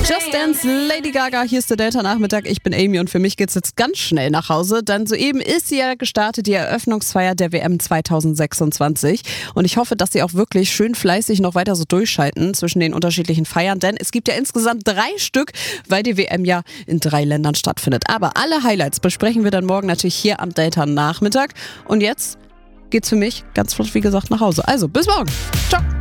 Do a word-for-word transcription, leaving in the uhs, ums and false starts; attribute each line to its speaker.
Speaker 1: Just Dance, Lady Gaga, hier ist der Delta-Nachmittag. Ich bin Amy und für mich geht's jetzt ganz schnell nach Hause, denn soeben ist sie ja gestartet, die Eröffnungsfeier der W M zwanzig sechsundzwanzig. Und ich hoffe, dass sie auch wirklich schön fleißig noch weiter so durchschalten zwischen den unterschiedlichen Feiern, denn es gibt ja insgesamt drei Stück, weil die W M ja in drei Ländern stattfindet. Aber alle Highlights besprechen wir dann morgen natürlich hier am Delta-Nachmittag. Und jetzt geht's für mich ganz flott, wie gesagt, nach Hause. Also, bis morgen. Ciao.